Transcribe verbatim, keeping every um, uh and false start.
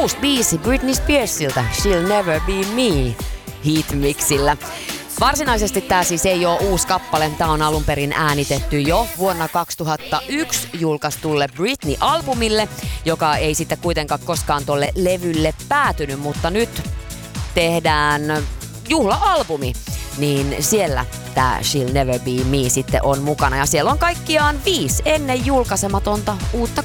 uusi biisi Britney Spearsilta, She'll Never Be Me, Heat-mixillä. Varsinaisesti tämä siis ei ole uusi kappale, tämä on alun perin äänitetty jo vuonna kaksituhattayksi julkaistulle Britney-albumille, joka ei sitten kuitenkaan koskaan tolle levylle päätynyt, mutta nyt tehdään juhla-albumi, niin siellä tämä She'll Never Be Me sitten on mukana ja siellä on kaikkiaan viisi ennen julkaisematonta uutta